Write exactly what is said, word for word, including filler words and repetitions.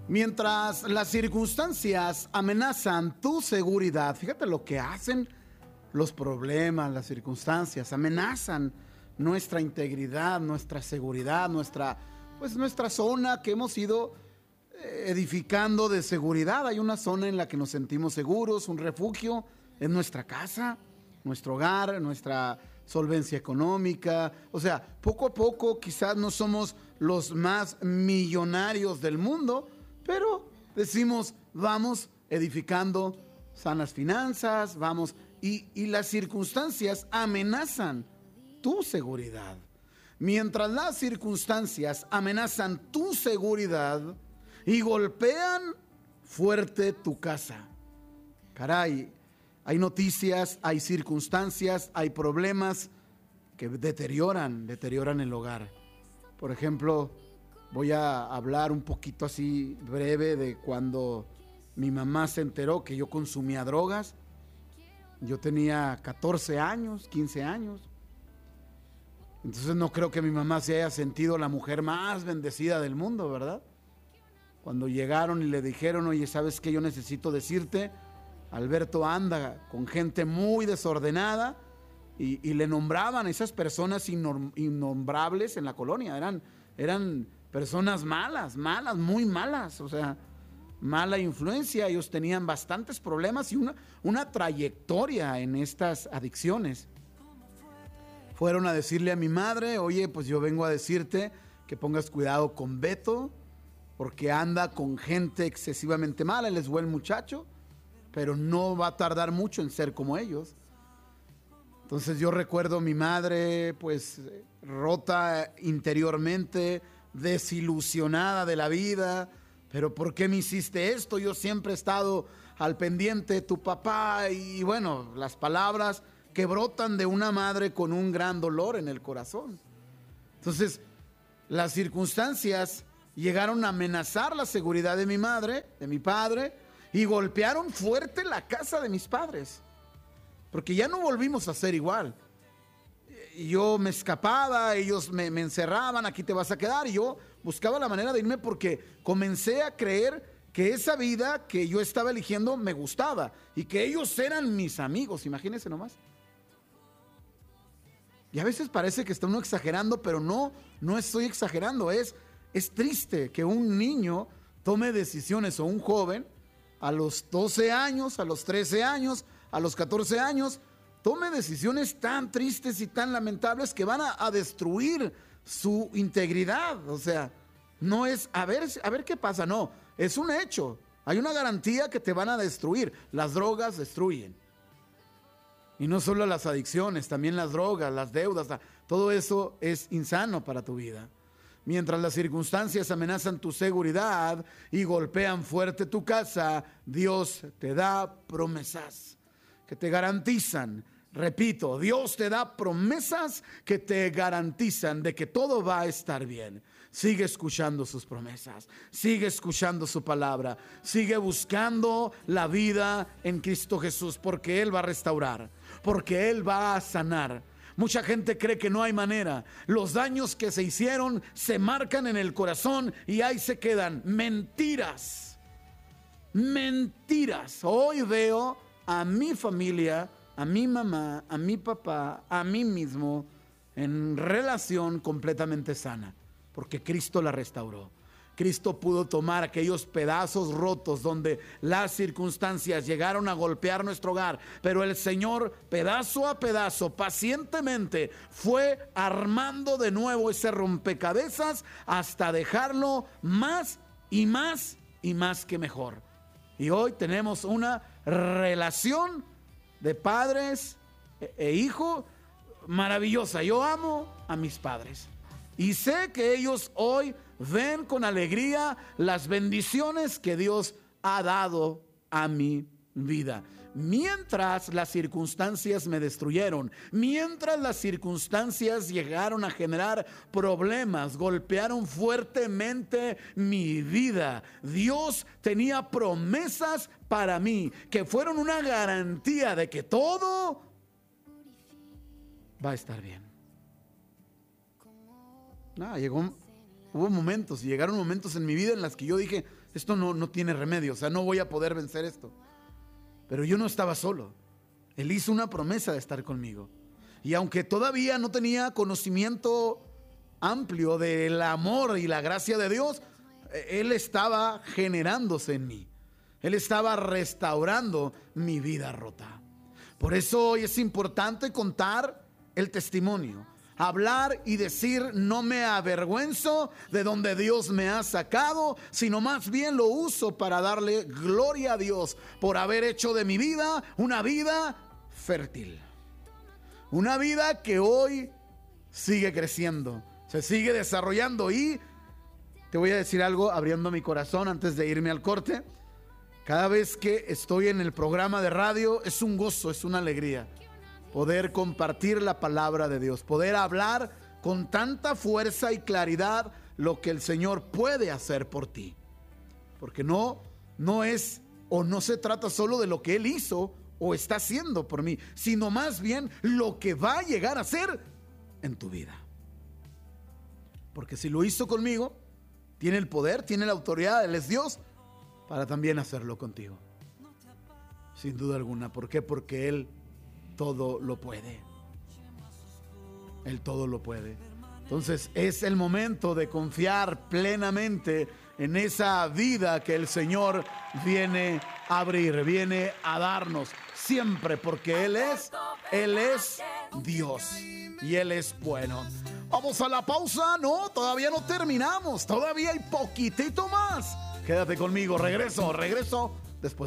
Mientras las circunstancias amenazan tu seguridad, fíjate lo que hacen los problemas, las circunstancias, amenazan nuestra integridad, nuestra seguridad, nuestra, pues nuestra zona que hemos ido edificando de seguridad. Hay una zona en la que nos sentimos seguros, un refugio, es nuestra casa, nuestro hogar, nuestra solvencia económica. O sea, poco a poco quizás no somos los más millonarios del mundo, pero decimos, vamos edificando sanas finanzas, vamos, y, y las circunstancias amenazan tu seguridad. Mientras las circunstancias amenazan tu seguridad y golpean fuerte tu casa. Caray, hay noticias, hay circunstancias, hay problemas que deterioran, deterioran el hogar. Por ejemplo, voy a hablar un poquito así breve de cuando mi mamá se enteró que yo consumía drogas. Yo tenía catorce años, quince años. Entonces no creo que mi mamá se haya sentido la mujer más bendecida del mundo, ¿verdad? Cuando llegaron y le dijeron, oye, ¿sabes qué? Yo necesito decirte, Alberto anda con gente muy desordenada, y, y le nombraban a esas personas innom- innombrables en la colonia. Eran, eran personas malas, malas, muy malas, o sea, mala influencia. Ellos tenían bastantes problemas y una, una trayectoria en estas adicciones. Fueron a decirle a mi madre, oye, pues yo vengo a decirte que pongas cuidado con Beto, porque anda con gente excesivamente mala. Él es buen muchacho, pero no va a tardar mucho en ser como ellos. Entonces yo recuerdo a mi madre, pues, rota interiormente, desilusionada de la vida. Pero ¿por qué me hiciste esto? Yo siempre he estado al pendiente de tu papá. Y bueno, las palabras que brotan de una madre con un gran dolor en el corazón. Entonces, las circunstancias llegaron a amenazar la seguridad de mi madre, de mi padre, y golpearon fuerte la casa de mis padres, porque ya no volvimos a ser igual. Yo me escapaba, ellos me, me encerraban, aquí te vas a quedar, y yo buscaba la manera de irme porque comencé a creer que esa vida que yo estaba eligiendo me gustaba y que ellos eran mis amigos. Imagínense nomás. Y a veces parece que está uno exagerando, pero no, no estoy exagerando. Es, es triste que un niño tome decisiones, o un joven, a los doce años, a los trece años, a los catorce años, tome decisiones tan tristes y tan lamentables que van a, a destruir su integridad. O sea, no es a ver, a ver qué pasa, no, es un hecho. Hay una garantía que te van a destruir. Las drogas destruyen. Y no solo las adicciones, también las drogas, las deudas, todo eso es insano para tu vida. Mientras las circunstancias amenazan tu seguridad y golpean fuerte tu casa, Dios te da promesas que te garantizan. Repito, Dios te da promesas que te garantizan de que todo va a estar bien. Sigue escuchando sus promesas, sigue escuchando su palabra, sigue buscando la vida en Cristo Jesús, porque Él va a restaurar, porque Él va a sanar. Mucha gente cree que no hay manera. Los daños que se hicieron se marcan en el corazón y ahí se quedan. Mentiras, mentiras. Hoy veo a mi familia, a mi mamá, a mi papá, a mí mismo en relación completamente sana, porque Cristo la restauró. Cristo pudo tomar aquellos pedazos rotos donde las circunstancias llegaron a golpear nuestro hogar, pero el Señor, pedazo a pedazo, pacientemente fue armando de nuevo ese rompecabezas hasta dejarlo más y más y más que mejor. Y hoy tenemos una relación de padres e, e hijo maravillosa. Yo amo a mis padres y sé que ellos hoy ven con alegría las bendiciones que Dios ha dado a mi vida. Mientras las circunstancias me destruyeron, mientras las circunstancias llegaron a generar problemas, golpearon fuertemente mi vida, Dios tenía promesas para mí que fueron una garantía de que todo va a estar bien. Ah, llegó un hubo momentos y llegaron momentos en mi vida en las que yo dije, esto no, no tiene remedio, o sea, no voy a poder vencer esto. Pero yo no estaba solo. Él hizo una promesa de estar conmigo. Y aunque todavía no tenía conocimiento amplio del amor y la gracia de Dios, Él estaba generándose en mí. Él estaba restaurando mi vida rota. Por eso hoy es importante contar el testimonio, hablar y decir, no me avergüenzo de donde Dios me ha sacado, sino más bien lo uso para darle gloria a Dios por haber hecho de mi vida una vida fértil. Una vida que hoy sigue creciendo, se sigue desarrollando. Y te voy a decir algo abriendo mi corazón antes de irme al corte. Cada vez que estoy en el programa de radio es un gozo, es una alegría poder compartir la palabra de Dios, poder hablar con tanta fuerza y claridad lo que el Señor puede hacer por ti. Porque no, no es o no se trata solo de lo que Él hizo o está haciendo por mí, sino más bien lo que va a llegar a ser en tu vida. Porque si lo hizo conmigo, tiene el poder, tiene la autoridad, Él es Dios, para también hacerlo contigo. Sin duda alguna. ¿Por qué? Porque Él todo lo puede. Él todo lo puede. Entonces es el momento de confiar plenamente en esa vida que el Señor viene a abrir, viene a darnos siempre, porque Él es, Él es Dios y Él es bueno. Vamos a la pausa. No, todavía no terminamos. Todavía hay poquitito más. Quédate conmigo. Regreso, regreso después.